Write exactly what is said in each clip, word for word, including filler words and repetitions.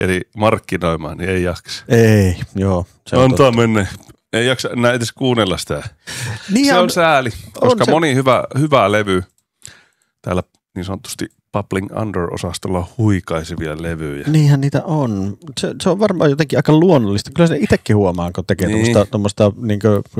eli markkinoimaan, niin ei jaksa. Ei, joo. Se on Antaa mennä. Ei jaksa enää edes kuunnella sitä. Niin se on, on sääli, koska se... moni hyvä, hyvä levy täällä niin sanotusti Bubbling Under-osastolla huikaisevia levyjä. Niinhän niitä on. Se, se on varmaan jotenkin aika luonnollista. Kyllä se itsekin huomaa, kun tekee niin. tuommoista niin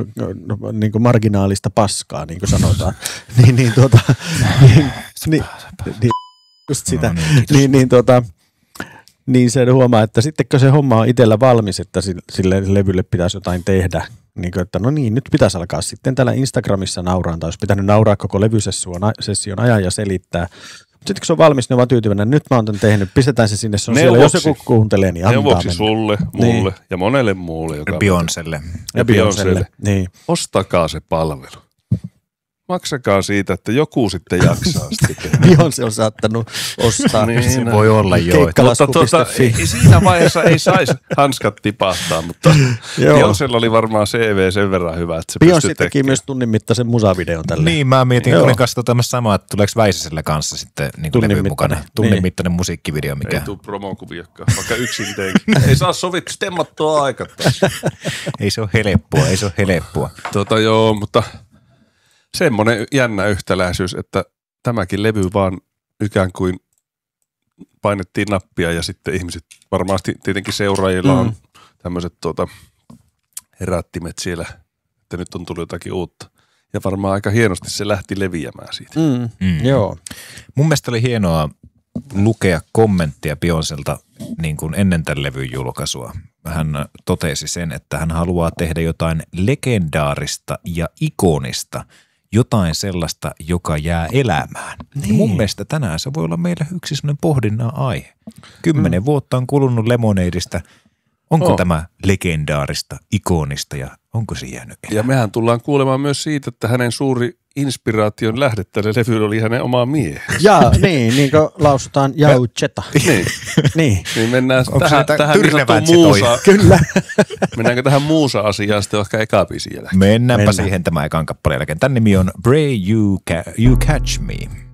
niin marginaalista paskaa, niin kuin sanotaan. niin, niin, tuota, niin, niin, niin, just sitä. No, niin, niin, niin, tuota, niin se huomaa, että sitten kun se homma on itsellä valmis, että sille levylle pitäisi jotain tehdä, niin kuin, että no niin, nyt pitäisi alkaa sitten täällä Instagramissa nauraa, tai olisi pitänyt nauraa koko levysession ajan ja selittää. Sitten kun se on valmis, ne on vaan tyytyväinen. Nyt mä oon tämän tehnyt. Pistetään se sinne. Se on siellä. Jos joku kuuntelee, niin antaa neuvoksi mennä. sulle, mulle niin. ja monelle muulle. Joka Beyoncelle. Ja Beyoncelle. Niin. Ostakaa se palvelu. Maksakaa siitä, että joku sitten jaksaa sitten. Beyoncé on saattanut ostaa. niin, se voi olla joo. Mutta tuota, ei, siinä vaiheessa ei saisi hanskat tipahtaa, mutta Beyoncella oli varmaan C V sen verran hyvä, että se pystyy tekemään. Beyoncé teki myös tunnin mittaisen musavideon tälle. Niin, mä mietin, kun olin kanssa tämmöistä samaa, että tuleeko Väisäsellä kanssa sitten niin kuin levy mukana. Tunnin niin. mittainen musiikkivideo. Mikä... Ei tule promokuviakaan, vaikka yksin teinkin. Ei saa sovittu temmattua aikaa. Ei se ole helppoa, ei se ole helppoa. Tota joo, mutta... Semmoinen jännä yhtäläisyys, että tämäkin levy vaan ikään kuin painettiin nappia ja sitten ihmiset, varmasti tietenkin seuraajilla on mm. tämmöiset tuota, herättimet siellä, että nyt on tullut jotakin uutta. Ja varmaan aika hienosti se lähti leviämään siitä. Mm. Mm. Joo. Mun mielestä oli hienoa lukea kommenttia Beyoncélta niin kuin ennen tämän levyn julkaisua. Hän totesi sen, että hän haluaa tehdä jotain legendaarista ja ikonista, jotain sellaista, joka jää elämään. Niin. Mun mielestä tänään se voi olla meillä yksi sellainen pohdinnan aihe. Kymmenen mm. vuotta on kulunut Lemonadeista. Onko oh. tämä legendaarista, ikonista ja onko se jäänyt elämään? Ja mehän tullaan kuulemaan myös siitä, että hänen suuri inspiraation lähde tälle levylle oli hänen oma miehensä. Jaa, niin, niin kuin lausutaan Jaucheta. niin. niin. Niin mennään onko tähän, tähän muusa. Kyllä. Mennäänkö tähän muusa-asiaan sitten ehkä eka biisiin jälkeen? Mennäänpä Mennään. siihen tämän ekan kappaleen jälkeen. Tämän nimi on Pray You, Ca- you Catch Me.